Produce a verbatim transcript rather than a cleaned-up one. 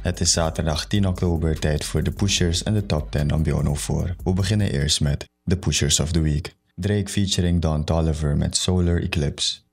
Het is zaterdag tien oktober, tijd voor de pushers en de top tien op Biono four. We beginnen eerst met de pushers of the week. Drake featuring Don Toliver met Solar Eclipse.